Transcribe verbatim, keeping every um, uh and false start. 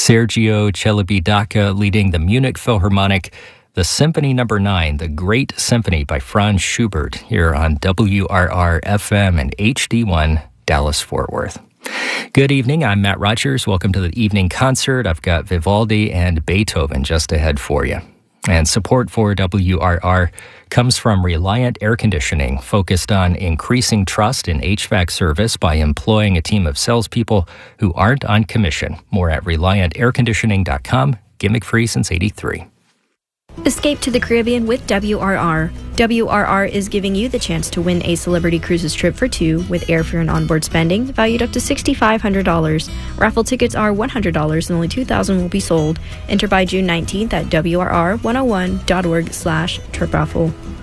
Sergio Celibidache leading the Munich Philharmonic, the Symphony Number nine, The Great Symphony by Franz Schubert, here on W R R F M and H D one, Dallas-Fort Worth. Good evening, I'm Matt Rogers. Welcome to the evening concert. I've got Vivaldi and Beethoven just ahead for you. And support for W R R comes from Reliant Air Conditioning, focused on increasing trust in H V A C service by employing a team of salespeople who aren't on commission. More at reliant air conditioning dot com. Gimmick free since eighty-three. Escape to the Caribbean with W R R. W R R is giving you the chance to win a Celebrity Cruises trip for two with airfare and onboard spending valued up to six thousand five hundred dollars. Raffle tickets are one hundred dollars and only two thousand will be sold. Enter by June nineteenth at W R R one oh one dot org slash trip raffle.